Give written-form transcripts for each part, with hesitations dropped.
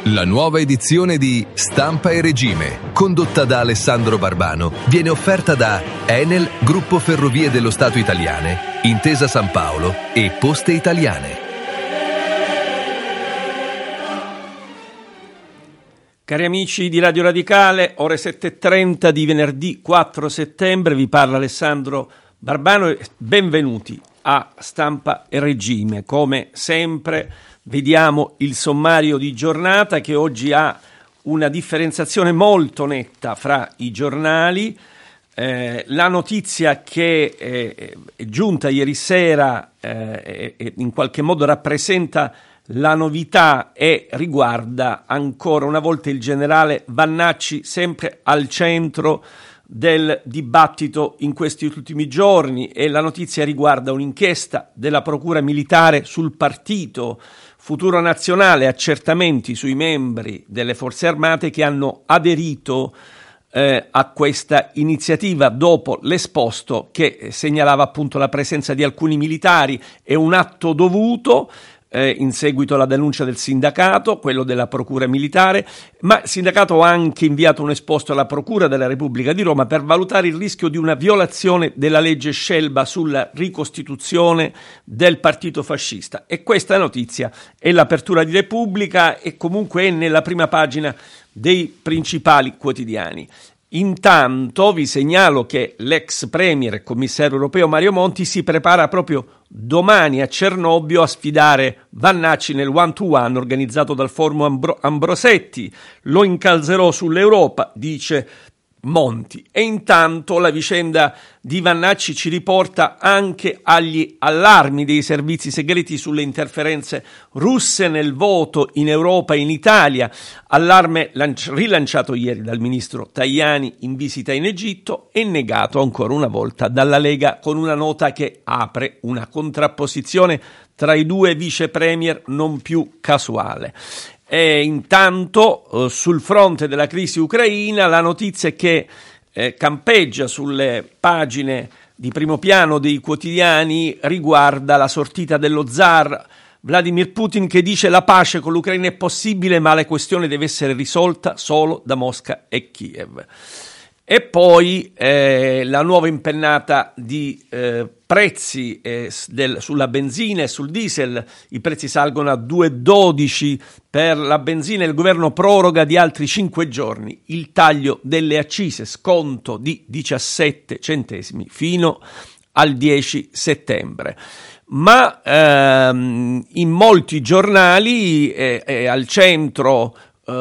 La nuova edizione di Stampa e Regime, condotta da Alessandro Barbano, viene offerta da Enel, Gruppo Ferrovie dello Stato Italiane, Intesa San Paolo e Poste Italiane. Cari amici di Radio Radicale, ore 7:30 di venerdì 4 settembre, vi parla Alessandro Barbano e benvenuti a Stampa e Regime. Come sempre vediamo il sommario di giornata che oggi ha una differenziazione molto netta fra i giornali. La notizia che è giunta ieri sera in qualche modo rappresenta la novità e riguarda ancora una volta il generale Vannacci, sempre al centro del dibattito in questi ultimi giorni, e la notizia riguarda un'inchiesta della Procura Militare sul partito Futuro Nazionale, accertamenti sui membri delle Forze Armate che hanno aderito a questa iniziativa dopo l'esposto che segnalava appunto la presenza di alcuni militari e un atto dovuto in seguito alla denuncia del sindacato, quello della Procura Militare, ma il sindacato ha anche inviato un esposto alla Procura della Repubblica di Roma per valutare il rischio di una violazione della legge Scelba sulla ricostituzione del partito fascista. E questa notizia è l'apertura di Repubblica e comunque è nella prima pagina dei principali quotidiani. Intanto vi segnalo che l'ex premier e commissario europeo Mario Monti si prepara proprio domani a Cernobbio a sfidare Vannacci nel one-to-one organizzato dal Forum Ambrosetti. Lo incalzerò sull'Europa, dice Monti. E intanto la vicenda di Vannacci ci riporta anche agli allarmi dei servizi segreti sulle interferenze russe nel voto in Europa e in Italia, allarme rilanciato ieri dal ministro Tajani in visita in Egitto e negato ancora una volta dalla Lega con una nota che apre una contrapposizione tra i due vice premier non più casuale. E intanto sul fronte della crisi ucraina la notizia è che campeggia sulle pagine di primo piano dei quotidiani riguarda la sortita dello zar Vladimir Putin, che dice: la pace con l'Ucraina è possibile, ma la questione deve essere risolta solo da Mosca e Kiev. E poi la nuova impennata di prezzi sulla benzina e sul diesel. I prezzi salgono a 2,12 per la benzina e il governo proroga di altri 5 giorni il taglio delle accise, sconto di 17 centesimi fino al 10 settembre. Ma in molti giornali è al centro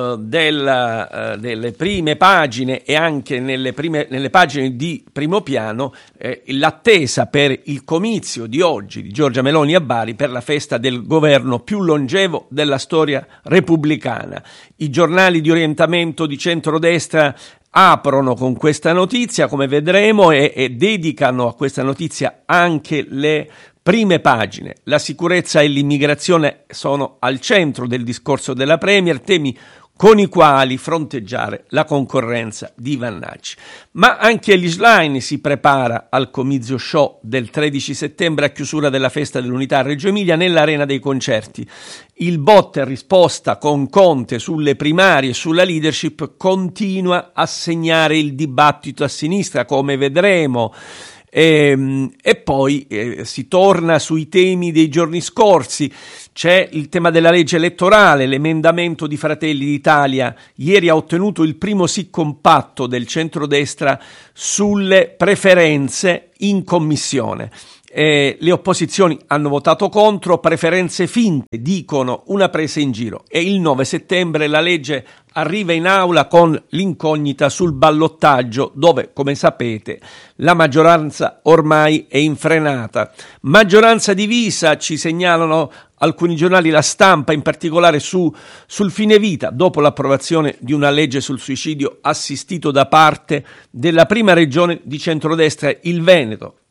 delle prime pagine e anche nelle pagine di primo piano l'attesa per il comizio di oggi di Giorgia Meloni a Bari per la festa del governo più longevo della storia repubblicana. I giornali di orientamento di centrodestra aprono con questa notizia, come vedremo, e dedicano a questa notizia anche le prime pagine. La sicurezza e l'immigrazione sono al centro del discorso della Premier, temi con i quali fronteggiare la concorrenza di Vannacci. Ma anche Ellis Line si prepara al comizio show del 13 settembre a chiusura della festa dell'Unità a Reggio Emilia nell'Arena dei Concerti. Il botta e risposta con Conte sulle primarie e sulla leadership continua a segnare il dibattito a sinistra, come vedremo. E poi si torna sui temi dei giorni scorsi. C'è il tema della legge elettorale. L'emendamento di Fratelli d'Italia ieri ha ottenuto il primo sì compatto del centrodestra sulle preferenze in commissione. Le opposizioni hanno votato contro, preferenze finte, dicono, una presa in giro. E il 9 settembre la legge arriva in aula con l'incognita sul ballottaggio, dove, come sapete, la maggioranza ormai è infrenata. Maggioranza divisa, ci segnalano alcuni giornali, La Stampa in particolare sul fine vita, dopo l'approvazione di una legge sul suicidio assistito da parte della prima regione di centrodestra, il Veneto.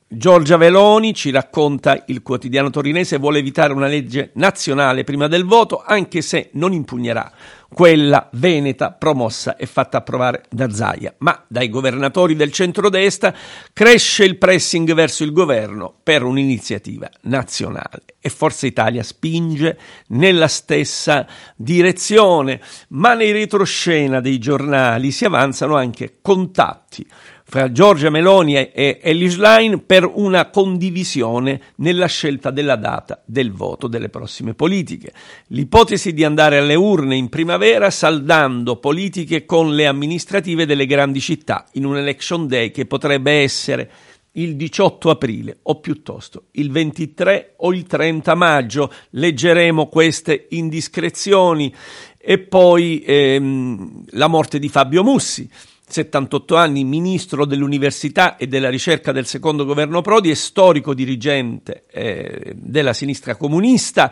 Giorgia Meloni, ci racconta il quotidiano torinese, vuole evitare una legge nazionale prima del voto, anche se non impugnerà quella veneta promossa e fatta approvare da Zaia. Ma dai governatori del centrodestra cresce il pressing verso il governo per un'iniziativa nazionale e Forza Italia spinge nella stessa direzione, ma nei retroscena dei giornali si avanzano anche contatti fra Giorgia Meloni e Elly Schlein per una condivisione nella scelta della data del voto delle prossime politiche. L'ipotesi di andare alle urne in primavera saldando politiche con le amministrative delle grandi città in un election day che potrebbe essere il 18 aprile o piuttosto il 23 o il 30 maggio. Leggeremo queste indiscrezioni. E poi la morte di Fabio Mussi, 78 anni, ministro dell'università e della ricerca del secondo governo Prodi e storico dirigente della sinistra comunista,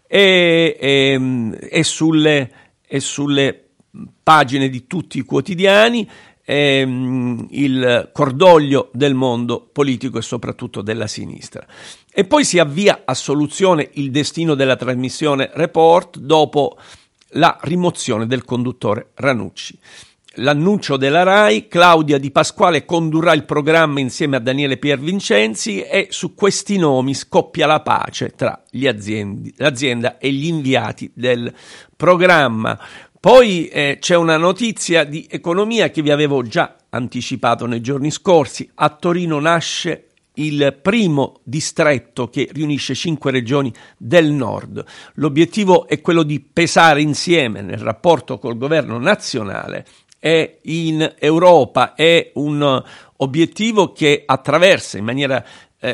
e sulle pagine di tutti i quotidiani il cordoglio del mondo politico e soprattutto della sinistra. E poi si avvia a soluzione il destino della trasmissione Report dopo la rimozione del conduttore Ranucci. L'annuncio della RAI: Claudia Di Pasquale condurrà il programma insieme a Daniele Piervincenzi e su questi nomi scoppia la pace tra l'azienda e gli inviati del programma. Poi c'è una notizia di economia che vi avevo già anticipato nei giorni scorsi. A Torino nasce il primo distretto che riunisce 5 regioni del nord. L'obiettivo è quello di pesare insieme nel rapporto col governo nazionale e in Europa. È un obiettivo che attraversa in maniera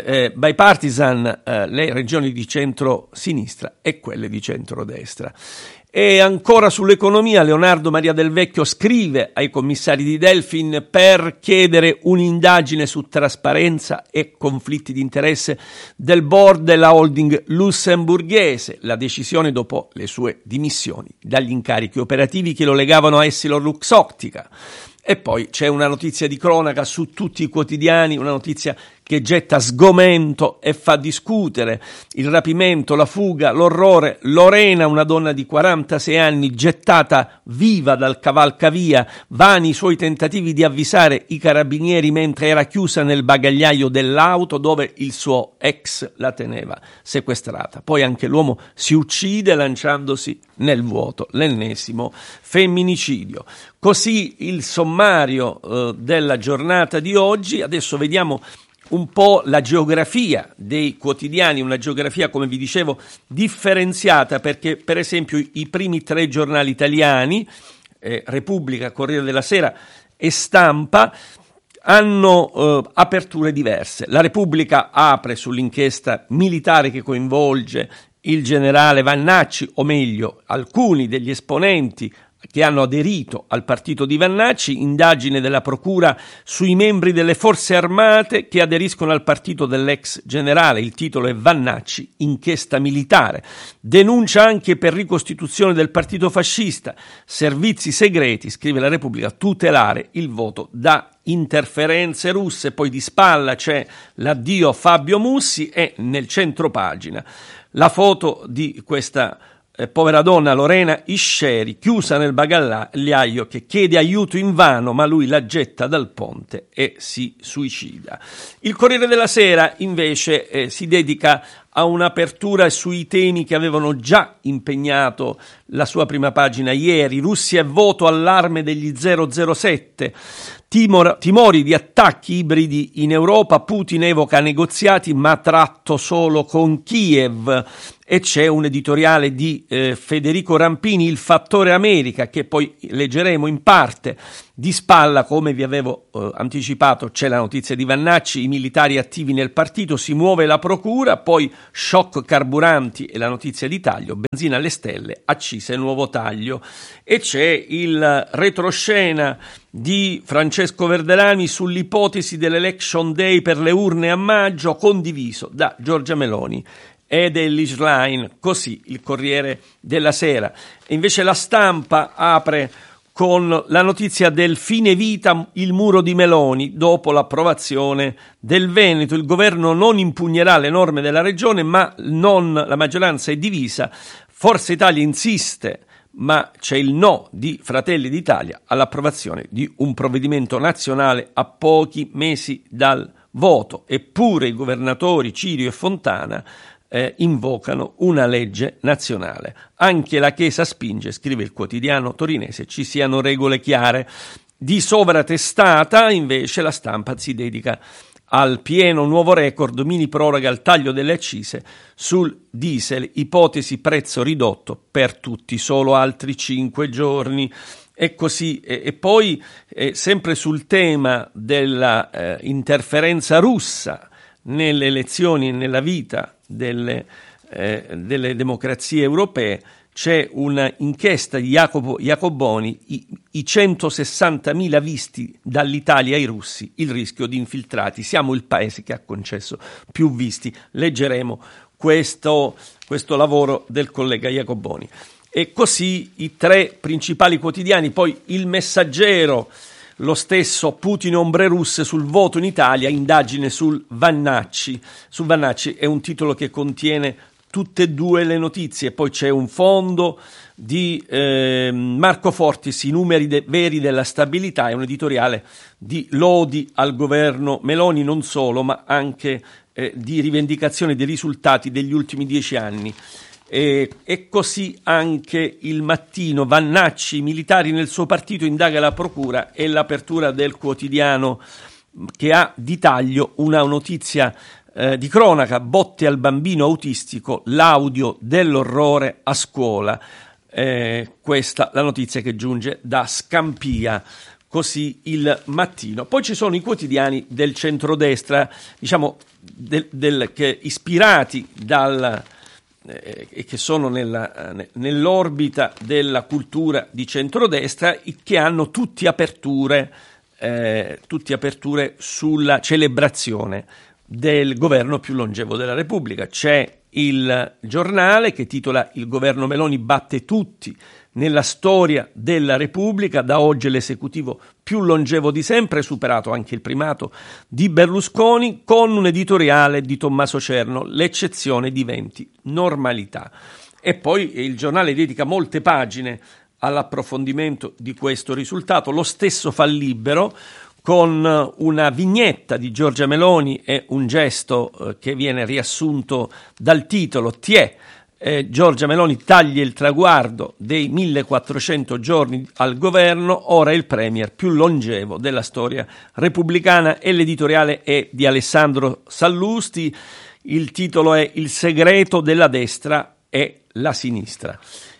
bipartisan le regioni di centro-sinistra e quelle di centrodestra. E ancora sull'economia, Leonardo Maria Del Vecchio scrive ai commissari di Delfin per chiedere un'indagine su trasparenza e conflitti di interesse del board della holding lussemburghese. La decisione dopo le sue dimissioni dagli incarichi operativi che lo legavano a EssilorLuxottica. E poi c'è una notizia di cronaca su tutti i quotidiani, una notizia che getta sgomento e fa discutere: il rapimento, la fuga, l'orrore. Lorena, una donna di 46 anni, gettata viva dal cavalcavia, vani i suoi tentativi di avvisare i carabinieri mentre era chiusa nel bagagliaio dell'auto dove il suo ex la teneva sequestrata. Poi anche l'uomo si uccide lanciandosi nel vuoto, l'ennesimo femminicidio. Così il sommario della giornata di oggi. Adesso vediamo un po' la geografia dei quotidiani, una geografia, come vi dicevo, differenziata, perché per esempio i primi 3 giornali italiani, Repubblica, Corriere della Sera e Stampa, hanno aperture diverse. La Repubblica apre sull'inchiesta militare che coinvolge il generale Vannacci, o meglio alcuni degli esponenti che hanno aderito al partito di Vannacci, indagine della procura sui membri delle forze armate che aderiscono al partito dell'ex generale. Il titolo è Vannacci, inchiesta militare. Denuncia anche per ricostituzione del partito fascista, servizi segreti, scrive la Repubblica, tutelare il voto da interferenze russe. Poi di spalla c'è l'addio a Fabio Mussi e nel centropagina la foto di questa povera donna, Lorena Isceri, chiusa nel bagagliaio, che chiede aiuto invano, ma lui la getta dal ponte e si suicida. Il Corriere della Sera invece si dedica a un'apertura sui temi che avevano già impegnato la sua prima pagina ieri: Russia e voto, allarme degli 007, timori di attacchi ibridi in Europa, Putin evoca negoziati ma tratto solo con Kiev. E c'è un editoriale di Federico Rampini, Il fattore America, che poi leggeremo in parte. Di spalla, come vi avevo anticipato, c'è la notizia di Vannacci, i militari attivi nel partito, si muove la procura, poi shock carburanti e la notizia di taglio, benzina alle stelle, accise nuovo taglio. E c'è il retroscena di Francesco Verdelani sull'ipotesi dell'election day per le urne a maggio, condiviso da Giorgia Meloni ed Elly Schlein. Così il Corriere della Sera. E invece la Stampa apre con la notizia del fine vita il muro di Meloni dopo l'approvazione del Veneto. Il governo non impugnerà le norme della regione, ma la maggioranza è divisa. Forza Italia insiste, ma c'è il no di Fratelli d'Italia all'approvazione di un provvedimento nazionale a pochi mesi dal voto. Eppure i governatori Cirio e Fontana invocano una legge nazionale. Anche la Chiesa spinge, scrive il quotidiano torinese, ci siano regole chiare. Di sovratestata invece la Stampa si dedica al pieno nuovo record, mini proroga al taglio delle accise sul diesel, ipotesi prezzo ridotto per tutti, solo altri 5 giorni. E così, e poi sempre sul tema della interferenza russa nelle elezioni e nella vita delle democrazie europee, c'è una inchiesta di Jacoboni, i 160.000 visti dall'Italia ai russi, il rischio di infiltrati. Siamo il paese che ha concesso più visti. Leggeremo questo lavoro del collega Jacoboni. E così i 3 principali quotidiani, poi Il Messaggero, lo stesso Putin ombre russe sul voto in Italia, indagine sul Vannacci. Su Vannacci è un titolo che contiene tutte e 2 le notizie. Poi c'è un fondo di Marco Fortis, i numeri veri della stabilità, è un editoriale di lodi al governo Meloni, non solo, ma anche di rivendicazione dei risultati degli ultimi 10 anni. E così anche Il Mattino, Vannacci, militari nel suo partito, indaga la procura, e l'apertura del quotidiano che ha di taglio una notizia di cronaca, botte al bambino autistico, l'audio dell'orrore a scuola. Questa la notizia che giunge da Scampia. Così Il Mattino. Poi ci sono i quotidiani del centrodestra, diciamo che ispirati e che sono nell'orbita della cultura di centrodestra, che hanno tutti aperture sulla celebrazione del governo più longevo della Repubblica. C'è il Giornale che titola "Il governo Meloni batte tutti nella storia della Repubblica, da oggi è l'esecutivo più longevo di sempre, superato anche il primato di Berlusconi", con un editoriale di Tommaso Cerno, "L'eccezione diventi normalità". E poi il Giornale dedica molte pagine all'approfondimento di questo risultato. Lo stesso fa Libero, con una vignetta di Giorgia Meloni e un gesto che viene riassunto dal titolo: "Tiè, Giorgia Meloni taglia il traguardo dei 1400 giorni al governo, ora è il premier più longevo della storia repubblicana". E l'editoriale è di Alessandro Sallusti, il titolo è "Il segreto della destra è la sinistra".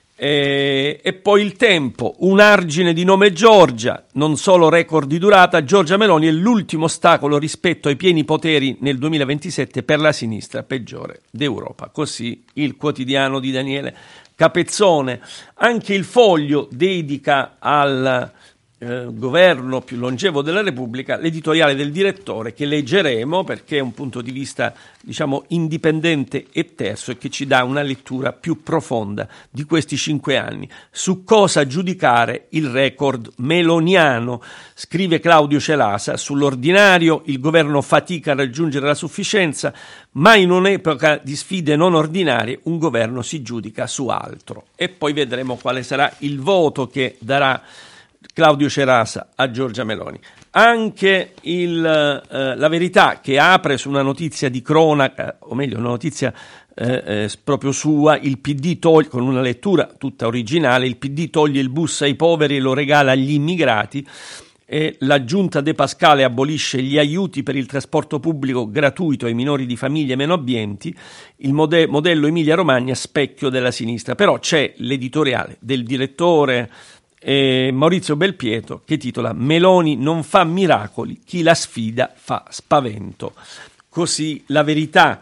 E poi Il Tempo, un argine di nome Giorgia, non solo record di durata, Giorgia Meloni è l'ultimo ostacolo rispetto ai pieni poteri nel 2027 per la sinistra peggiore d'Europa. Così il quotidiano di Daniele Capezzone. Anche Il Foglio dedica al governo più longevo della Repubblica l'editoriale del direttore, che leggeremo perché è un punto di vista, diciamo, indipendente e terzo, e che ci dà una lettura più profonda di questi 5 anni. Su cosa giudicare il record meloniano, scrive Claudio Celasa: "Sull'ordinario il governo fatica a raggiungere la sufficienza, ma in un'epoca di sfide non ordinarie un governo si giudica su altro". E poi vedremo quale sarà il voto che darà Claudio Cerasa a Giorgia Meloni. Anche La Verità, che apre su una notizia di cronaca, o meglio una notizia proprio sua: il PD toglie, con una lettura tutta originale, "il PD toglie il bus ai poveri e lo regala agli immigrati", e la giunta De Pascale abolisce gli aiuti per il trasporto pubblico gratuito ai minori di famiglie meno abbienti, il modello Emilia Romagna specchio della sinistra. Però c'è l'editoriale del direttore Maurizio Belpietro, che titola "Meloni non fa miracoli, chi la sfida fa spavento". Così La Verità.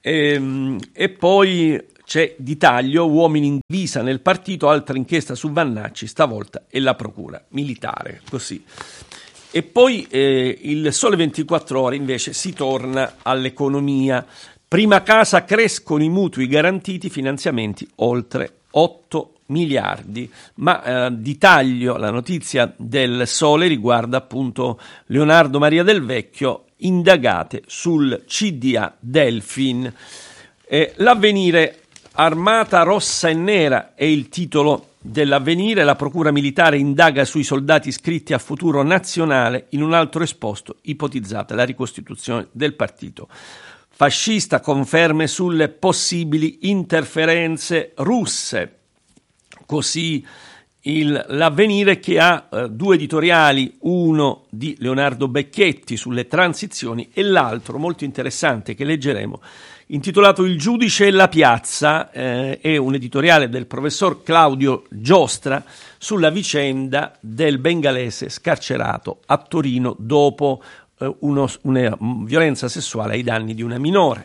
E poi c'è di taglio "Uomini in divisa nel partito, altra inchiesta su Vannacci, stavolta è la procura militare". Così. E poi il Sole 24 Ore invece si torna all'economia. "Prima casa, crescono i mutui garantiti, finanziamenti oltre 8 miliardi, ma di taglio la notizia del Sole riguarda appunto Leonardo Maria Del Vecchio, indagate sul CDA Delfin. L'Avvenire, Armata rossa e nera è il titolo dell'Avvenire. La procura militare indaga sui soldati iscritti a Futuro Nazionale, in un altro esposto ipotizzata la ricostituzione del partito fascista, conferme sulle possibili interferenze russe. Così l'Avvenire, che ha due editoriali, uno di Leonardo Becchetti sulle transizioni e l'altro molto interessante che leggeremo, intitolato Il giudice e la piazza, è un editoriale del professor Claudio Giostra sulla vicenda del bengalese scarcerato a Torino dopo una violenza sessuale ai danni di una minore.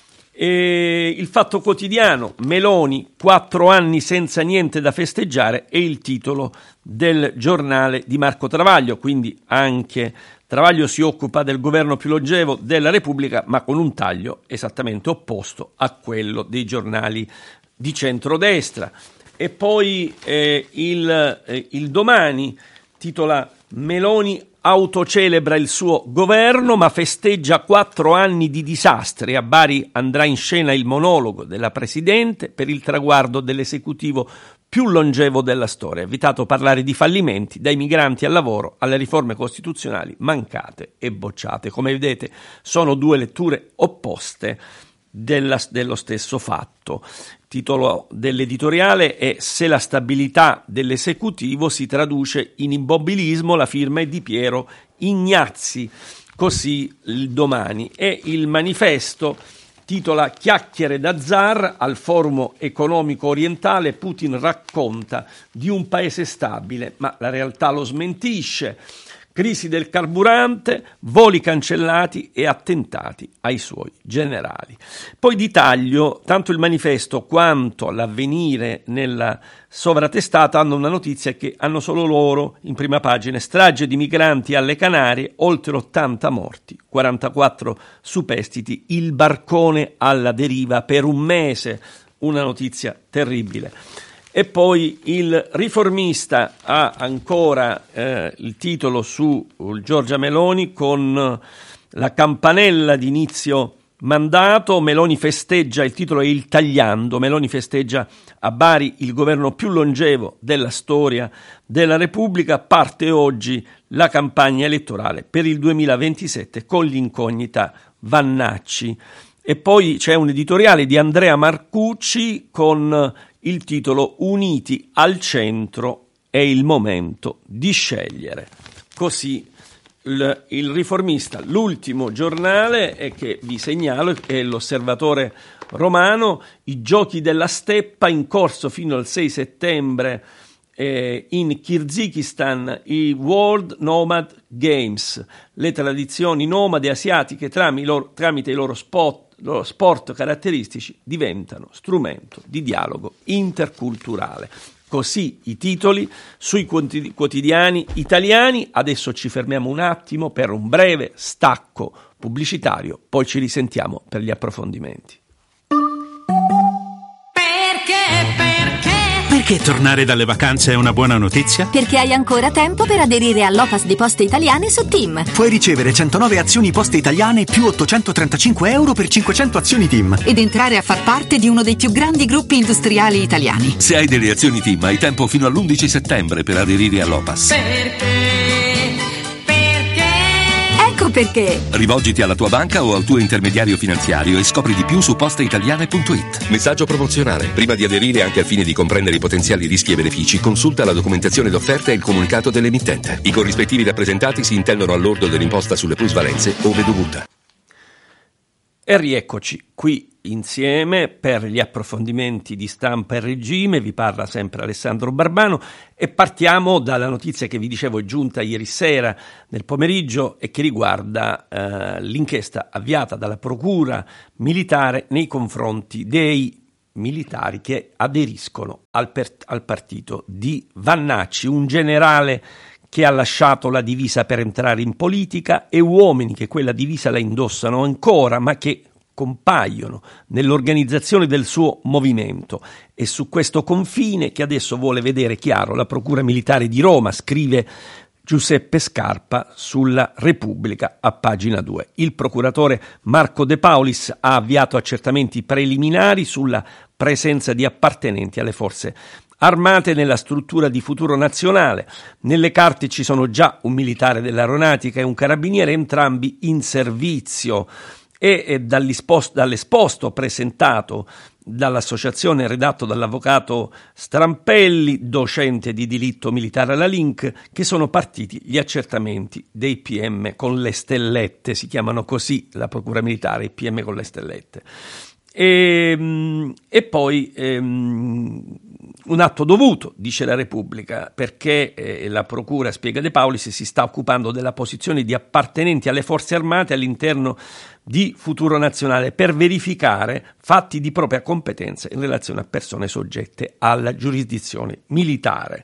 Il Fatto Quotidiano, Meloni, 4 anni senza niente da festeggiare, è il titolo del giornale di Marco Travaglio, quindi anche Travaglio si occupa del governo più longevo della Repubblica, ma con un taglio esattamente opposto a quello dei giornali di centrodestra. E poi il Domani titola Meloni autocelebra il suo governo ma festeggia 4 anni di disastri. A Bari andrà in scena il monologo della Presidente per il traguardo dell'esecutivo più longevo della storia. È vietato parlare di fallimenti, dai migranti al lavoro alle riforme costituzionali mancate e bocciate. Come vedete sono due letture opposte dello stesso fatto. Il titolo dell'editoriale è Se la stabilità dell'esecutivo si traduce in immobilismo, la firma è di Piero Ignazzi. Così il Domani. E il Manifesto titola Chiacchiere da zar al Forum economico orientale, Putin racconta di un paese stabile, ma la realtà lo smentisce. Crisi del carburante, voli cancellati e attentati ai suoi generali. Poi di taglio, tanto il Manifesto quanto l'Avvenire nella sovratestata hanno una notizia che hanno solo loro in prima pagina: strage di migranti alle Canarie, oltre 80 morti, 44 superstiti, il barcone alla deriva per un mese, una notizia terribile. E poi il Riformista ha ancora il titolo su Giorgia Meloni con la campanella di inizio mandato. Meloni festeggia, il titolo è Il tagliando, Meloni festeggia a Bari il governo più longevo della storia della Repubblica. Parte oggi la campagna elettorale per il 2027 con l'incognita Vannacci. E poi c'è un editoriale di Andrea Marcucci con il titolo Uniti al centro, è il momento di scegliere. Così il Riformista. L'ultimo giornale che vi segnalo è l'Osservatore Romano, i giochi della steppa in corso fino al 6 settembre in Kirghizistan, i World Nomad Games, le tradizioni nomade asiatiche tramite i loro sport caratteristici diventano strumento di dialogo interculturale. Così i titoli sui quotidiani italiani. Adesso ci fermiamo un attimo per un breve stacco pubblicitario, poi ci risentiamo per gli approfondimenti. Perché tornare dalle vacanze è una buona notizia? Perché hai ancora tempo per aderire all'OPAS di Poste Italiane su TIM. Puoi ricevere 109 azioni Poste Italiane più 835 euro per 500 azioni TIM. Ed entrare a far parte di uno dei più grandi gruppi industriali italiani. Se hai delle azioni TIM hai tempo fino all'11 settembre per aderire all'OPAS. Ecco perché. Rivolgiti alla tua banca o al tuo intermediario finanziario e scopri di più su posteitaliane.it. Messaggio promozionale. Prima di aderire, anche al fine di comprendere i potenziali rischi e benefici, consulta la documentazione d'offerta e il comunicato dell'emittente. I corrispettivi rappresentati si intendono all'ordo dell'imposta sulle plusvalenze ove dovuta. E rieccoci qui insieme per gli approfondimenti di Stampa e Regime. Vi parla sempre Alessandro Barbano e partiamo dalla notizia che vi dicevo è giunta ieri sera nel pomeriggio e che riguarda l'inchiesta avviata dalla Procura militare nei confronti dei militari che aderiscono al partito di Vannacci, un generale che ha lasciato la divisa per entrare in politica e uomini che quella divisa la indossano ancora, ma che compaiono nell'organizzazione del suo movimento. E su questo confine che adesso vuole vedere chiaro la Procura Militare di Roma, scrive Giuseppe Scarpa sulla Repubblica a pagina 2. Il procuratore Marco De Paulis ha avviato accertamenti preliminari sulla presenza di appartenenti alle forze armate nella struttura di Futuro Nazionale. Nelle carte ci sono già un militare dell'aeronautica e un carabiniere, entrambi in servizio, e dall'esposto presentato dall'associazione redatto dall'avvocato Strampelli, docente di diritto militare alla Link, che sono partiti gli accertamenti dei PM con le stellette, si chiamano così la Procura Militare, i PM con le stellette. E poi un atto dovuto, dice la Repubblica, perché la Procura, spiega De Paulis, si sta occupando della posizione di appartenenti alle forze armate all'interno di Futuro Nazionale per verificare fatti di propria competenza in relazione a persone soggette alla giurisdizione militare.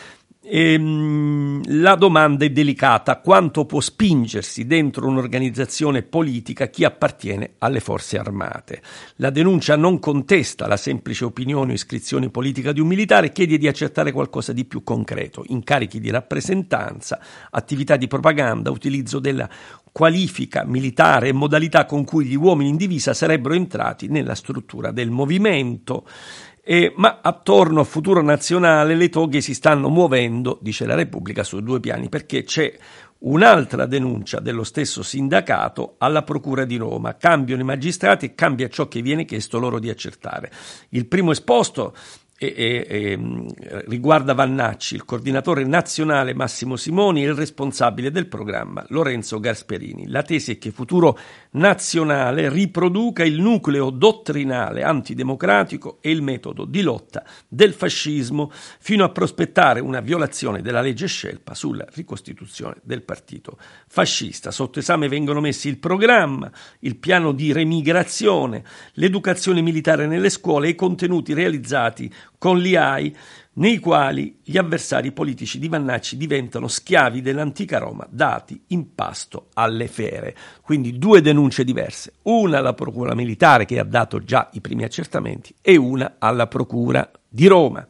La domanda è delicata: quanto può spingersi dentro un'organizzazione politica chi appartiene alle forze armate? La denuncia non contesta la semplice opinione o iscrizione politica di un militare, chiede di accertare qualcosa di più concreto: incarichi di rappresentanza, attività di propaganda, utilizzo della qualifica militare e modalità con cui gli uomini in divisa sarebbero entrati nella struttura del movimento. Ma attorno a Futuro Nazionale le toghe si stanno muovendo, dice la Repubblica, su due piani, perché c'è un'altra denuncia dello stesso sindacato alla Procura di Roma. Cambiano i magistrati e cambia ciò che viene chiesto loro di accertare. Il primo esposto riguarda Vannacci, il coordinatore nazionale Massimo Simoni e il responsabile del programma Lorenzo Gasperini. La tesi è che Futuro Nazionale riproduca il nucleo dottrinale antidemocratico e il metodo di lotta del fascismo, fino a prospettare una violazione della legge Scelpa sulla ricostituzione del partito fascista. Sotto esame vengono messi il programma, il piano di remigrazione, l'educazione militare nelle scuole e i contenuti realizzati con l'IAI, nei quali gli avversari politici di Vannacci diventano schiavi dell'antica Roma, dati in pasto alle fere. Quindi due denunce diverse, una alla Procura Militare, che ha dato già i primi accertamenti, e una alla Procura di Roma.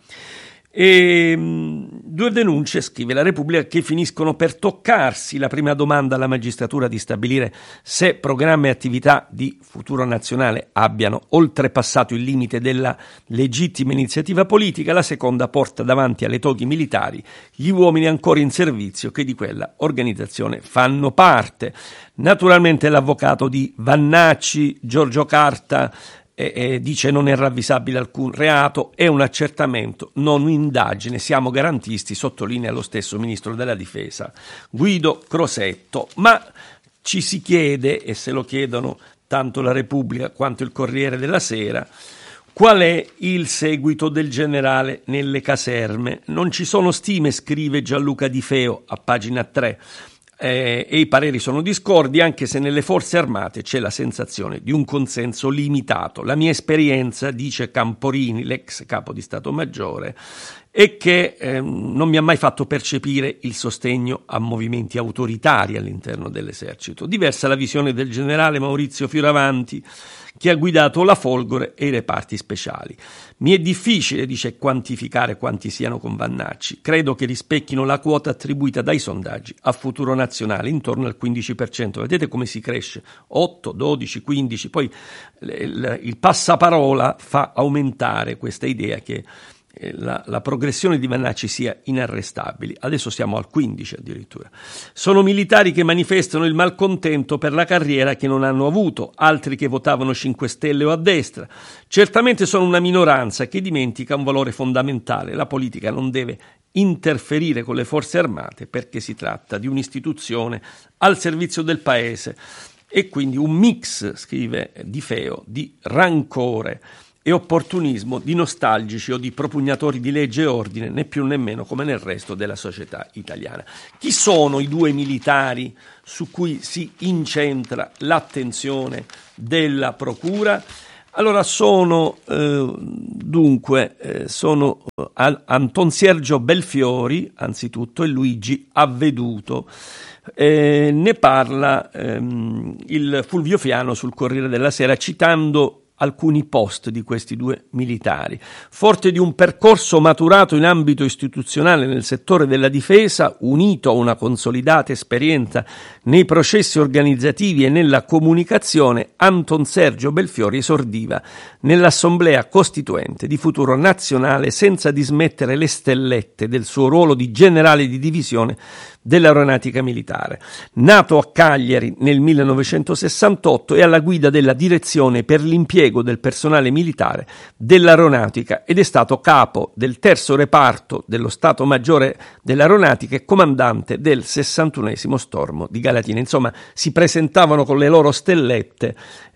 Due denunce, scrive la Repubblica, che finiscono per toccarsi. La prima domanda alla magistratura di stabilire se programma e attività di Futuro Nazionale abbiano oltrepassato il limite della legittima iniziativa politica. La seconda porta davanti alle toghe militari gli uomini ancora in servizio che di quella organizzazione fanno parte. Naturalmente l'avvocato di Vannacci, Giorgio Carta, dice non è ravvisabile alcun reato, è un accertamento, non un'indagine, siamo garantisti, sottolinea lo stesso ministro della difesa Guido Crosetto. Ma ci si chiede, e se lo chiedono tanto la Repubblica quanto il Corriere della Sera, qual è il seguito del generale nelle caserme? Non ci sono stime, scrive Gianluca Di Feo a pagina 3. E i pareri sono discordi, anche se nelle forze armate c'è la sensazione di un consenso limitato. La mia esperienza, dice Camporini, l'ex capo di Stato Maggiore, è che non mi ha mai fatto percepire il sostegno a movimenti autoritari all'interno dell'esercito. Diversa la visione del generale Maurizio Fioravanti, che ha guidato la Folgore e i reparti speciali. Mi è difficile, dice, quantificare quanti siano con Vannacci. Credo che rispecchino la quota attribuita dai sondaggi a Futuro Nazionale, intorno al 15%. Vedete come si cresce? 8, 12, 15. Poi il passaparola fa aumentare questa idea che la progressione di Vannacci sia inarrestabile. Adesso siamo al 15 addirittura. Sono militari che manifestano il malcontento per la carriera che non hanno avuto, altri che votavano 5 Stelle o a destra. Certamente sono una minoranza che dimentica un valore fondamentale: la politica non deve interferire con le forze armate perché si tratta di un'istituzione al servizio del paese. E quindi un mix, scrive Di Feo, di rancore e opportunismo, di nostalgici o di propugnatori di legge e ordine, né più né meno, come nel resto della società italiana. Chi sono i due militari su cui si incentra l'attenzione della Procura? Allora sono Anton Sergio Belfiori, anzitutto, e Luigi Avveduto. Ne parla il Fulvio Fiano sul Corriere della Sera, citando alcuni post di questi due militari. Forte di un percorso maturato in ambito istituzionale nel settore della difesa, unito a una consolidata esperienza nei processi organizzativi e nella comunicazione, Anton Sergio Belfiori esordiva nell'Assemblea Costituente di Futuro Nazionale senza dismettere le stellette del suo ruolo di generale di divisione dell'aeronautica militare. Nato a Cagliari nel 1968, è alla guida della direzione per l'impiego del personale militare dell'aeronautica ed è stato capo del terzo reparto dello Stato Maggiore dell'Aeronautica e comandante del 61esimo Stormo di Galatina. Insomma, si presentavano con le loro stellette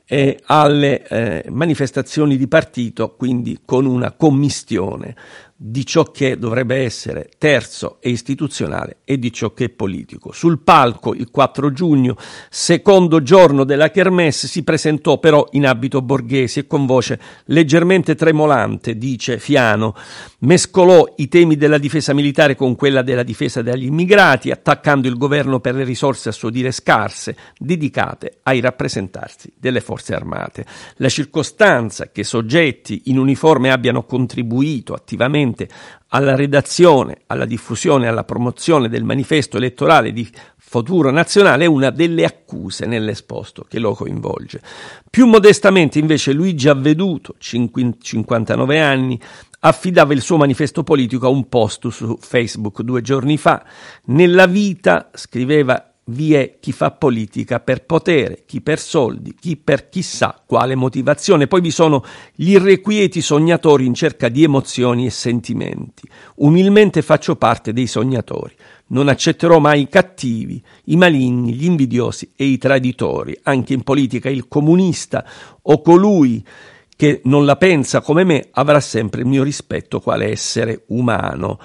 alle manifestazioni di partito, quindi con una commistione di ciò che dovrebbe essere terzo e istituzionale e di ciò che è politico. Sul palco il 4 giugno, secondo giorno della Kermesse, si presentò però in abito borghese e con voce leggermente tremolante, dice Fiano, mescolò i temi della difesa militare con quella della difesa dagli immigrati, attaccando il governo per le risorse a suo dire scarse, dedicate ai rappresentanti delle forze armate. La circostanza che soggetti in uniforme abbiano contribuito attivamente alla redazione, alla diffusione e alla promozione del manifesto elettorale di Futuro Nazionale è una delle accuse nell'esposto che lo coinvolge. Più modestamente invece Luigi Avveduto, 59 anni, affidava il suo manifesto politico a un post su Facebook 2 giorni fa. Nella vita, scriveva, vi è chi fa politica per potere, chi per soldi, chi per chissà quale motivazione. Poi vi sono gli irrequieti sognatori in cerca di emozioni e sentimenti. Umilmente faccio parte dei sognatori. Non accetterò mai i cattivi, i maligni, gli invidiosi e i traditori. Anche in politica il comunista o colui che non la pensa come me avrà sempre il mio rispetto quale essere umano.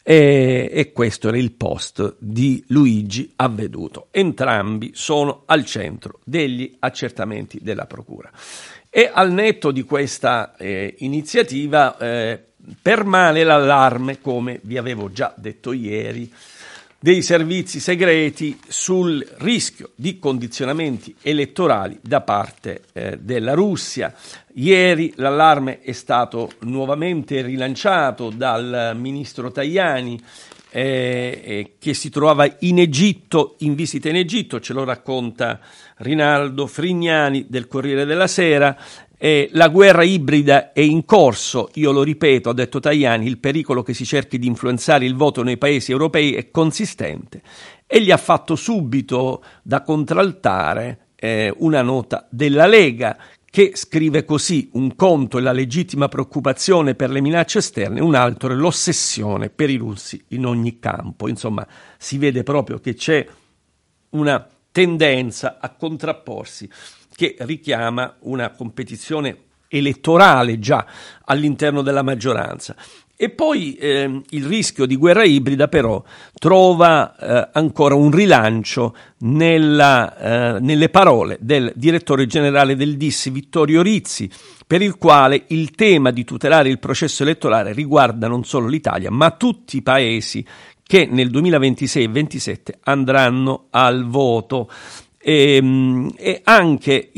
E questo era il post di Luigi Avveduto. Entrambi sono al centro degli accertamenti della Procura. E al netto di questa iniziativa permane l'allarme, come vi avevo già detto ieri, dei servizi segreti sul rischio di condizionamenti elettorali da parte della Russia. Ieri l'allarme è stato nuovamente rilanciato dal ministro Tajani che si trovava in Egitto, in visita in Egitto, ce lo racconta Rinaldo Frignani del Corriere della Sera. La guerra ibrida è in corso, io lo ripeto, ha detto Tajani, il pericolo che si cerchi di influenzare il voto nei paesi europei è consistente e gli ha fatto subito da contraltare una nota della Lega che scrive così: un conto è la legittima preoccupazione per le minacce esterne, un altro è l'ossessione per i russi in ogni campo. Insomma, si vede proprio che c'è una tendenza a contrapporsi che richiama una competizione elettorale già all'interno della maggioranza. E poi il rischio di guerra ibrida però trova ancora un rilancio nelle parole del direttore generale del DIS Vittorio Rizzi, per il quale il tema di tutelare il processo elettorale riguarda non solo l'Italia, ma tutti i paesi che nel 2026 e 2027 andranno al voto. E anche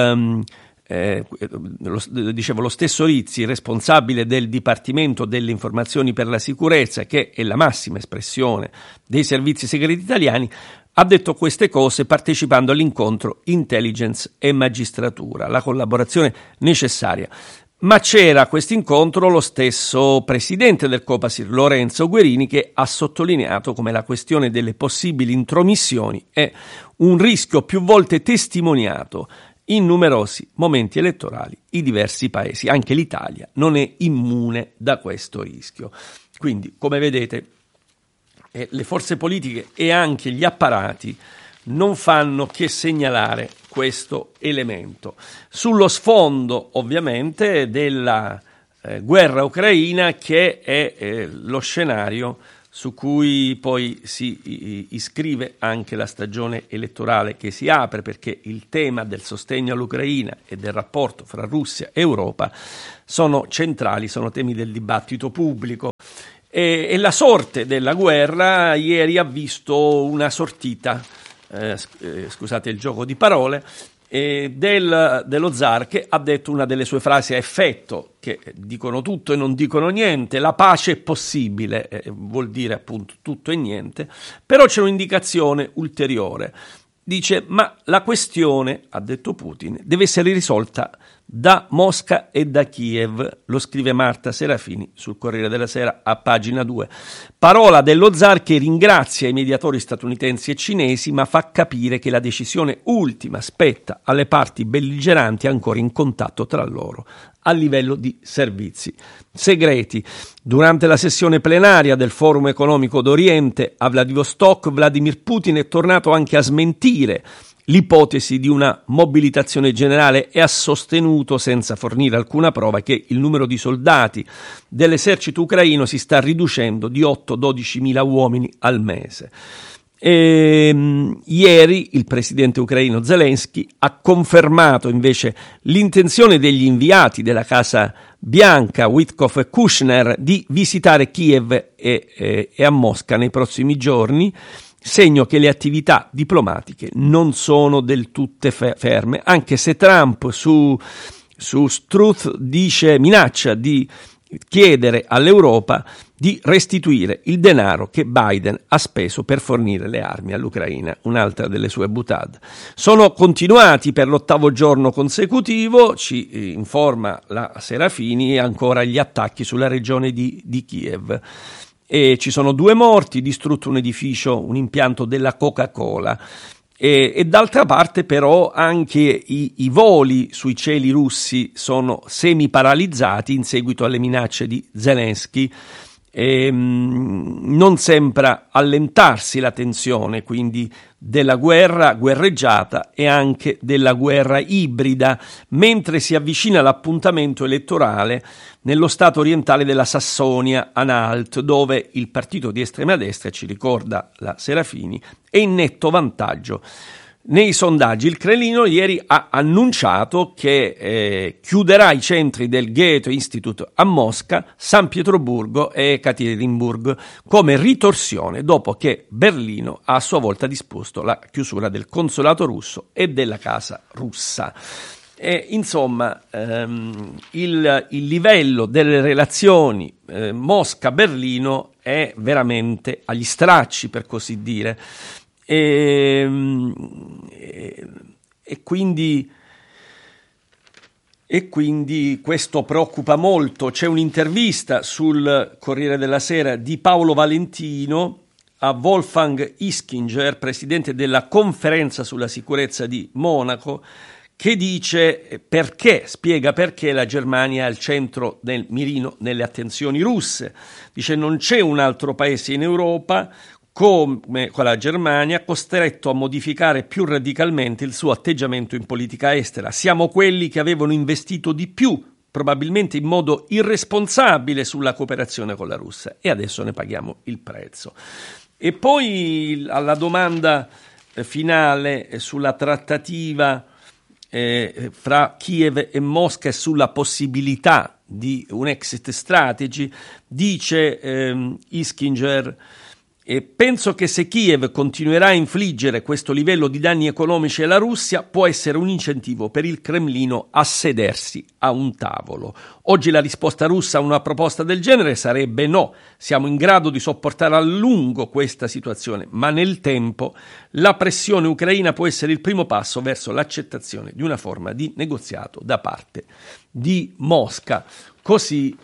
lo stesso Rizzi, responsabile del Dipartimento delle Informazioni per la Sicurezza, che è la massima espressione dei servizi segreti italiani, ha detto queste cose partecipando all'incontro Intelligence e Magistratura, la collaborazione necessaria. Ma c'era a questo incontro lo stesso presidente del Copasir, Lorenzo Guerini, che ha sottolineato come la questione delle possibili intromissioni è un rischio più volte testimoniato in numerosi momenti elettorali in diversi paesi. Anche l'Italia non è immune da questo rischio. Quindi, come vedete, le forze politiche e anche gli apparati non fanno che segnalare questo elemento. Sullo sfondo, ovviamente, della guerra ucraina, che è lo scenario su cui poi si iscrive anche la stagione elettorale che si apre, perché il tema del sostegno all'Ucraina e del rapporto fra Russia e Europa sono centrali, sono temi del dibattito pubblico. E la sorte della guerra ieri ha visto una sortita, scusate il gioco di parole, dello zar, che ha detto una delle sue frasi a effetto, che dicono tutto e non dicono niente. La pace è possibile, vuol dire appunto tutto e niente, però c'è un'indicazione ulteriore. Dice: ma la questione, ha detto Putin, deve essere risolta da Mosca e da Kiev. Lo scrive Marta Serafini sul Corriere della Sera a pagina 2. Parola dello zar, che ringrazia i mediatori statunitensi e cinesi, ma fa capire che la decisione ultima spetta alle parti belligeranti ancora in contatto tra loro a livello di servizi segreti. Durante la sessione plenaria del Forum economico d'Oriente a Vladivostok, Vladimir Putin è tornato anche a smentire l'ipotesi di una mobilitazione generale e ha sostenuto, senza fornire alcuna prova, che il numero di soldati dell'esercito ucraino si sta riducendo di 8-12 mila uomini al mese. Ieri il presidente ucraino Zelensky ha confermato invece l'intenzione degli inviati della Casa Bianca, Witkoff e Kushner, di visitare Kiev e a Mosca nei prossimi giorni, segno che le attività diplomatiche non sono del tutto ferme, anche se Trump su Truth minaccia di chiedere all'Europa di restituire il denaro che Biden ha speso per fornire le armi all'Ucraina, un'altra delle sue boutade. Sono continuati per l'8º giorno consecutivo, ci informa la Serafini, ancora gli attacchi sulla regione di Kiev. E ci sono 2 morti, distrutto un edificio, un impianto della Coca-Cola. E d'altra parte però anche i voli sui cieli russi sono semi-paralizzati in seguito alle minacce di Zelensky. Non sembra allentarsi la tensione quindi della guerra guerreggiata e anche della guerra ibrida, mentre si avvicina l'appuntamento elettorale nello stato orientale della Sassonia-Anhalt, dove il partito di estrema destra, ci ricorda la Serafini, è in netto vantaggio nei sondaggi. Il Cremlino ieri ha annunciato che chiuderà i centri del Goethe Institute a Mosca, San Pietroburgo e Ekaterinburg come ritorsione, dopo che Berlino ha a sua volta disposto la chiusura del consolato russo e della casa russa. Insomma, il livello delle relazioni Mosca-Berlino è veramente agli stracci, per così dire. E quindi questo preoccupa molto. C'è un'intervista sul Corriere della Sera di Paolo Valentino a Wolfgang Ischinger, presidente della Conferenza sulla sicurezza di Monaco, che spiega perché la Germania è al centro del mirino nelle attenzioni russe. Dice: non c'è un altro paese in Europa come con la Germania costretto a modificare più radicalmente il suo atteggiamento in politica estera. Siamo quelli che avevano investito di più, probabilmente in modo irresponsabile, sulla cooperazione con la Russia, e adesso ne paghiamo il prezzo. E poi alla domanda finale sulla trattativa fra Kiev e Mosca e sulla possibilità di un exit strategy, dice Ischinger: penso che se Kiev continuerà a infliggere questo livello di danni economici alla Russia, può essere un incentivo per il Cremlino a sedersi a un tavolo. Oggi la risposta russa a una proposta del genere sarebbe no. Siamo in grado di sopportare a lungo questa situazione, ma nel tempo la pressione ucraina può essere il primo passo verso l'accettazione di una forma di negoziato da parte di Mosca. Così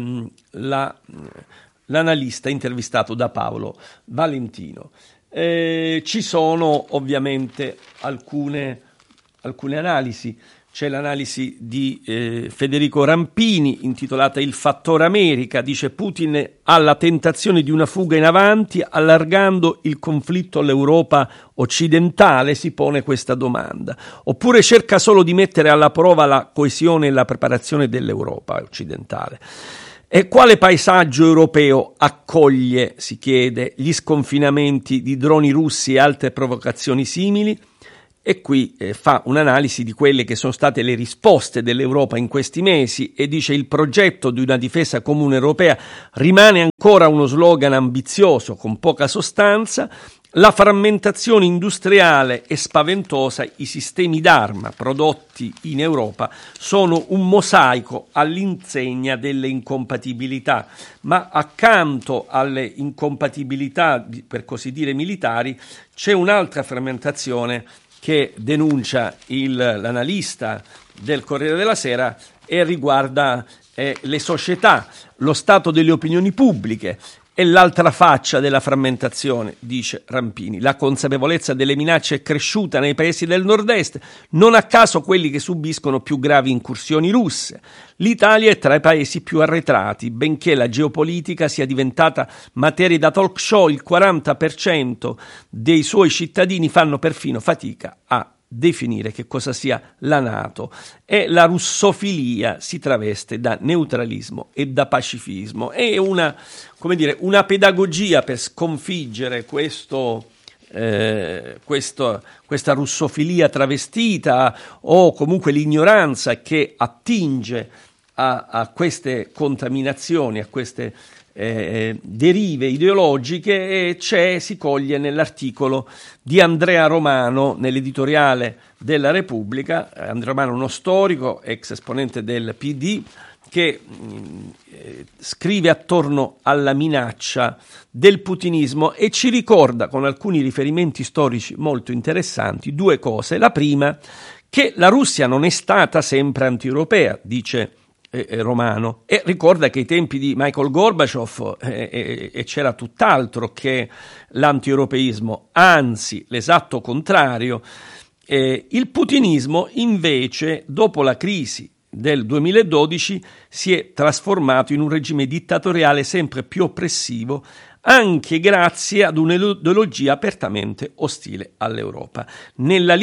l'analista intervistato da Paolo Valentino. Ci sono ovviamente alcune analisi c'è l'analisi di Federico Rampini intitolata Il fattore America. Dice: Putin ha la tentazione di una fuga in avanti, allargando il conflitto all'Europa occidentale, si pone questa domanda, oppure cerca solo di mettere alla prova la coesione e la preparazione dell'Europa occidentale. E quale paesaggio europeo accoglie, si chiede, gli sconfinamenti di droni russi e altre provocazioni simili? E qui fa un'analisi di quelle che sono state le risposte dell'Europa in questi mesi e dice: il progetto di una difesa comune europea rimane ancora uno slogan ambizioso con poca sostanza, la frammentazione industriale è spaventosa, i sistemi d'arma prodotti in Europa sono un mosaico all'insegna delle incompatibilità, ma accanto alle incompatibilità, per così dire, militari, c'è un'altra frammentazione che denuncia l'analista del Corriere della Sera e riguarda le società, lo stato delle opinioni pubbliche. E l'altra faccia della frammentazione, dice Rampini, la consapevolezza delle minacce è cresciuta nei paesi del nord-est, non a caso quelli che subiscono più gravi incursioni russe. L'Italia è tra i paesi più arretrati, benché la geopolitica sia diventata materia da talk show, il 40% dei suoi cittadini fanno perfino fatica a definire che cosa sia la NATO, e la russofilia si traveste da neutralismo e da pacifismo. È una pedagogia per sconfiggere questa russofilia travestita, o comunque l'ignoranza che attinge a queste contaminazioni, a queste derive ideologiche, e si coglie nell'articolo di Andrea Romano nell'editoriale della Repubblica. Andrea Romano, uno storico, ex esponente del PD, che scrive attorno alla minaccia del putinismo e ci ricorda, con alcuni riferimenti storici molto interessanti, due cose. La prima, che la Russia non è stata sempre anti-europea, dice Romano, e ricorda che ai tempi di Mikhail Gorbaciov c'era tutt'altro che l'anti-europeismo, anzi l'esatto contrario. Il putinismo invece, dopo la crisi del 2012, si è trasformato in un regime dittatoriale sempre più oppressivo, anche grazie ad un'ideologia apertamente ostile all'Europa. Nella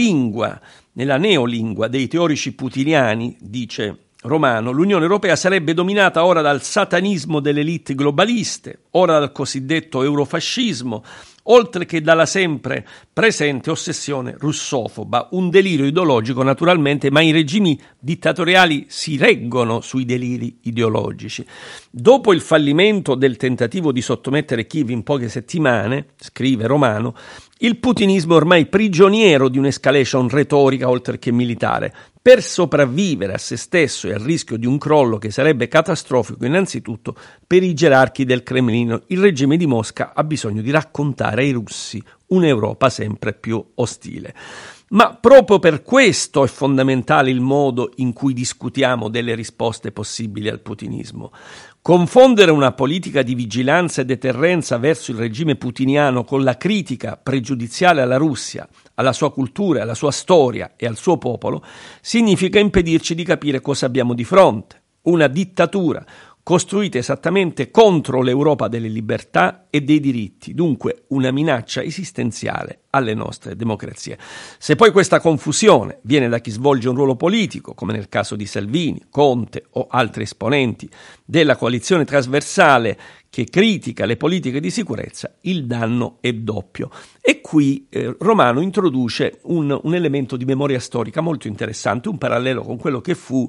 neolingua dei teorici putiniani, dice Romano, l'Unione Europea sarebbe dominata ora dal satanismo delle elite globaliste, ora dal cosiddetto eurofascismo, oltre che dalla sempre presente ossessione russofoba, un delirio ideologico naturalmente, ma i regimi dittatoriali si reggono sui deliri ideologici. Dopo il fallimento del tentativo di sottomettere Kiev in poche settimane, scrive Romano, il putinismo è ormai prigioniero di un'escalation retorica oltre che militare. Per sopravvivere a se stesso e al rischio di un crollo che sarebbe catastrofico innanzitutto per i gerarchi del Cremlino, il regime di Mosca ha bisogno di raccontare ai russi un'Europa sempre più ostile. Ma proprio per questo è fondamentale il modo in cui discutiamo delle risposte possibili al putinismo. Confondere una politica di vigilanza e deterrenza verso il regime putiniano con la critica pregiudiziale alla Russia, alla sua cultura, alla sua storia e al suo popolo, significa impedirci di capire cosa abbiamo di fronte: una dittatura costruita esattamente contro l'Europa delle libertà e dei diritti, dunque una minaccia esistenziale alle nostre democrazie. Se poi questa confusione viene da chi svolge un ruolo politico, come nel caso di Salvini, Conte o altri esponenti della coalizione trasversale che critica le politiche di sicurezza, il danno è doppio. E qui Romano introduce un elemento di memoria storica molto interessante, un parallelo con quello che fu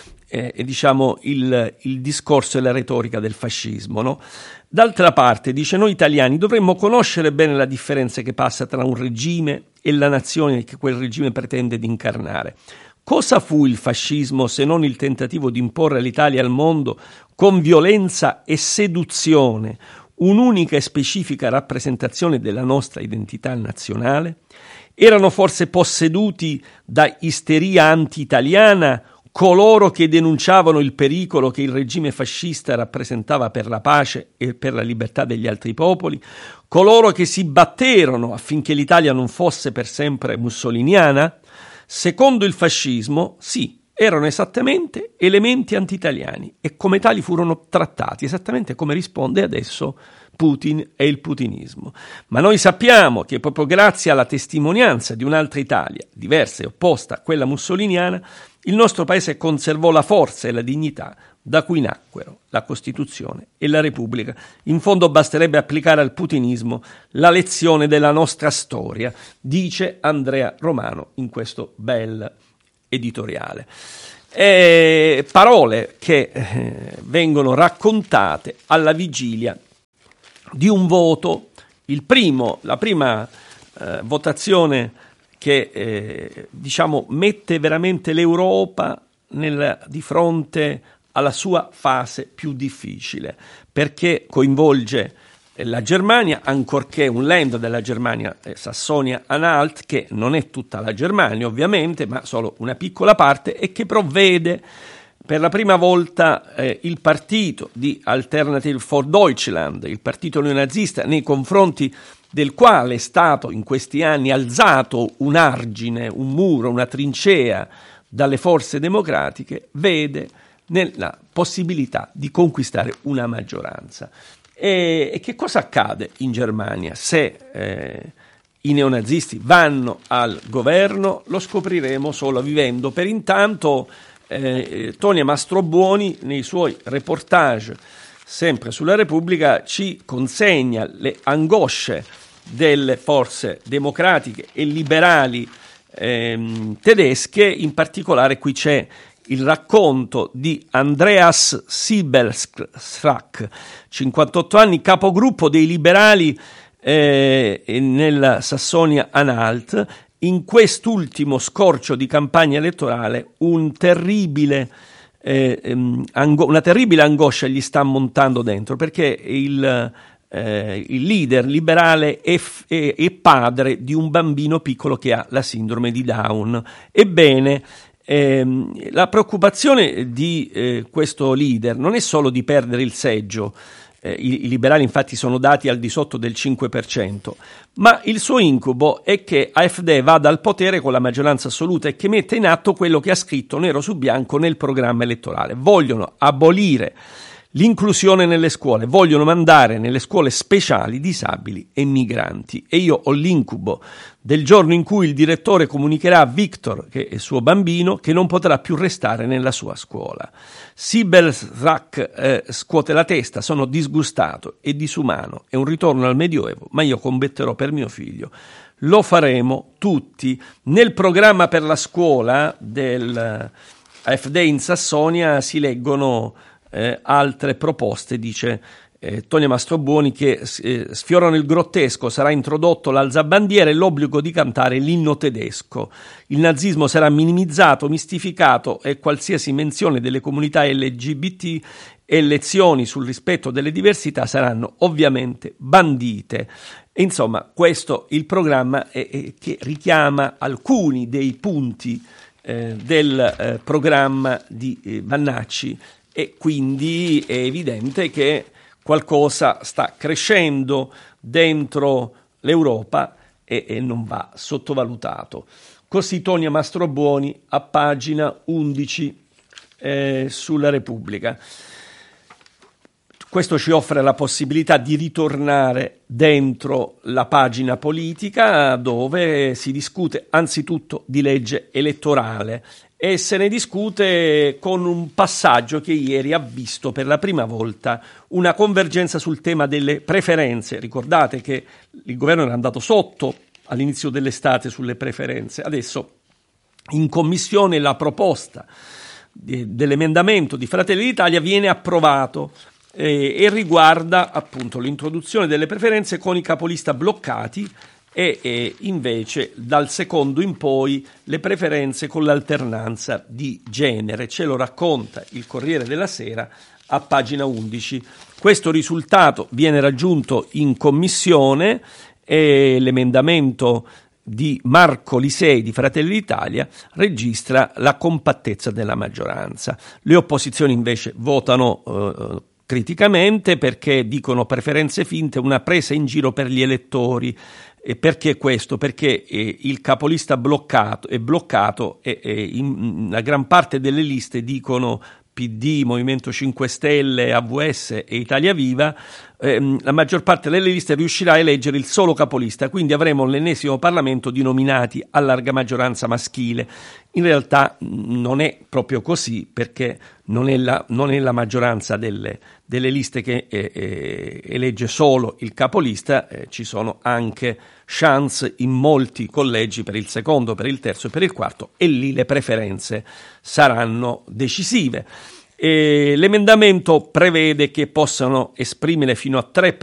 il discorso e la retorica del fascismo, no? D'altra parte, dice, noi italiani dovremmo conoscere bene la differenza che passa tra un regime e la nazione che quel regime pretende di incarnare. Cosa fu il fascismo se non il tentativo di imporre all'Italia e al mondo, con violenza e seduzione, un'unica e specifica rappresentazione della nostra identità nazionale? Erano forse posseduti da isteria anti-italiana coloro che denunciavano il pericolo che il regime fascista rappresentava per la pace e per la libertà degli altri popoli, coloro che si batterono affinché l'Italia non fosse per sempre mussoliniana? Secondo il fascismo, sì, erano esattamente elementi anti-italiani e come tali furono trattati, esattamente come risponde adesso Putin e il putinismo. Ma noi sappiamo che proprio grazie alla testimonianza di un'altra Italia, diversa e opposta a quella mussoliniana, il nostro paese conservò la forza e la dignità da cui nacquero la Costituzione e la Repubblica. In fondo basterebbe applicare al putinismo la lezione della nostra storia, dice Andrea Romano in questo bel editoriale. Parole che vengono raccontate alla vigilia di un voto, la prima votazione che mette veramente l'Europa di fronte alla sua fase più difficile, perché coinvolge la Germania, ancorché un land della Germania, Sassonia-Anhalt, che non è tutta la Germania ovviamente, ma solo una piccola parte, e che provvede per la prima volta il partito di Alternative for Deutschland, il partito neonazista, nei confronti del quale è stato in questi anni alzato un argine, un muro, una trincea dalle forze democratiche, vede nella possibilità di conquistare una maggioranza. E che cosa accade in Germania se i neonazisti vanno al governo? Lo scopriremo solo vivendo. Per intanto Tonia Mastrobuoni nei suoi reportage sempre sulla Repubblica ci consegna le angosce delle forze democratiche e liberali tedesche. In particolare qui c'è il racconto di Andreas Siebelstrack, 58 anni, capogruppo dei liberali nella Sassonia-Anhalt. In quest'ultimo scorcio di campagna elettorale una terribile angoscia gli sta montando dentro, perché il leader liberale è padre di un bambino piccolo che ha la sindrome di Down. Ebbene, la preoccupazione di questo leader non è solo di perdere il seggio, i liberali infatti sono dati al di sotto del 5%, ma il suo incubo è che AfD vada al potere con la maggioranza assoluta e che metta in atto quello che ha scritto nero su bianco nel programma elettorale. Vogliono abolire l'inclusione nelle scuole, vogliono mandare nelle scuole speciali disabili e migranti. E io ho l'incubo del giorno in cui il direttore comunicherà a Victor, che è il suo bambino, che non potrà più restare nella sua scuola. Siebelstrack scuote la testa: sono disgustato e disumano, è un ritorno al Medioevo, ma io combatterò per mio figlio. Lo faremo tutti. Nel programma per la scuola del AfD in Sassonia si leggono altre proposte, dice Tonia Mastrobuoni, che sfiorano il grottesco. Sarà introdotto l'alzabandiera e l'obbligo di cantare l'inno tedesco. Il nazismo sarà minimizzato, mistificato e qualsiasi menzione delle comunità LGBT e lezioni sul rispetto delle diversità saranno ovviamente bandite. E insomma, questo il programma che richiama alcuni dei punti del programma di Vannacci, e quindi è evidente che qualcosa sta crescendo dentro l'Europa e non va sottovalutato. Così Tonia Mastrobuoni a pagina 11 sulla Repubblica. Questo ci offre la possibilità di ritornare dentro la pagina politica, dove si discute anzitutto di legge elettorale e se ne discute con un passaggio che ieri ha visto per la prima volta una convergenza sul tema delle preferenze. Ricordate che il governo era andato sotto all'inizio dell'estate sulle preferenze. Adesso in commissione la proposta dell'emendamento di Fratelli d'Italia viene approvato e riguarda appunto l'introduzione delle preferenze con i capolista bloccati e invece dal secondo in poi le preferenze con l'alternanza di genere. Ce lo racconta il Corriere della Sera a pagina 11. Questo risultato viene raggiunto in commissione e l'emendamento di Marco Lisei di Fratelli d'Italia registra la compattezza della maggioranza. Le opposizioni invece votano criticamente perché dicono preferenze finte, una presa in giro per gli elettori. E perché questo? Perché il capolista è bloccato e la gran parte delle liste dicono PD, Movimento 5 Stelle, AVS e Italia Viva. La maggior parte delle liste riuscirà a eleggere il solo capolista, quindi avremo l'ennesimo Parlamento di nominati a larga maggioranza maschile. In realtà non è proprio così, perché non è la maggioranza delle liste che elegge solo il capolista, ci sono anche chance in molti collegi per il secondo, per il terzo e per il quarto, e lì le preferenze saranno decisive. L'emendamento prevede che possano esprimere fino a 3